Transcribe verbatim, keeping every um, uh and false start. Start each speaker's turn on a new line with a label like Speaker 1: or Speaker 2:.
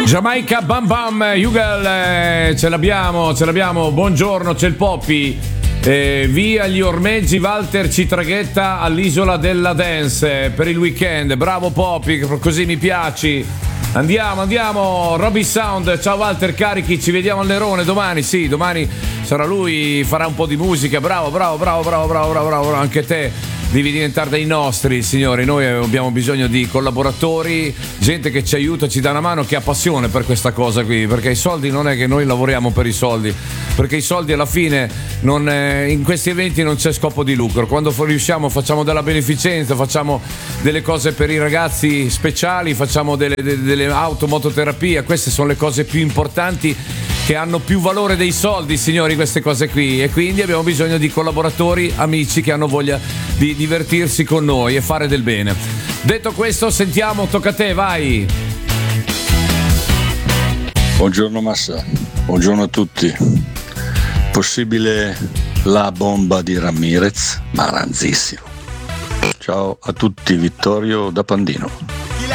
Speaker 1: Giamaica Bam Bam, Hugel, eh, ce l'abbiamo, ce l'abbiamo. Buongiorno, c'è il Poppy. Eh, via gli ormeggi, Walter ci traghetta all'isola della dance per il weekend. Bravo Poppy, così mi piaci. Andiamo, andiamo. Robbie Sound, ciao Walter, carichi, ci vediamo al Nerone domani. Sì, domani sarà lui, farà un po' di musica. Bravo, bravo, bravo, bravo, bravo, bravo, bravo. Anche te devi diventare dei nostri, signori. Noi abbiamo bisogno di collaboratori, gente che ci aiuta, ci dà una mano, che ha passione per questa cosa qui, perché i soldi non è che noi lavoriamo per i soldi, perché i soldi alla fine non è, in questi eventi non c'è scopo di lucro. Quando riusciamo facciamo della beneficenza, facciamo delle cose per i ragazzi speciali, facciamo delle, delle, delle automototerapia. Queste sono le cose più importanti, che hanno più valore dei soldi, signori, queste cose qui, e quindi abbiamo bisogno di collaboratori, amici che hanno voglia di divertirsi con noi e fare del bene. Detto questo, sentiamo, tocca a te, vai.
Speaker 2: Buongiorno Massa, buongiorno a tutti. Possibile la bomba di Ramirez? Ma ranzissimo. Ciao a tutti, Vittorio da Pandino.